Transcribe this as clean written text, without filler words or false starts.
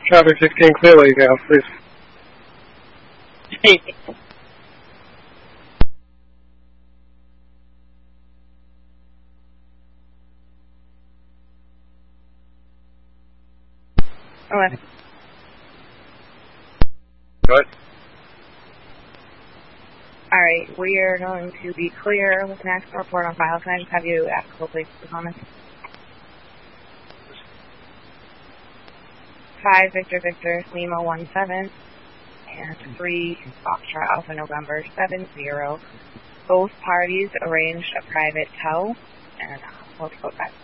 Traffic 16 clearly, yeah, please. Okay. Good. Alright, we are going to be clear with an accident report on file. Can I just have you ask the police for comments? 5 Victor Victor Lima 17 and 3 Foxtrot Alpha November 70. Both parties arranged a private tow and let's go back.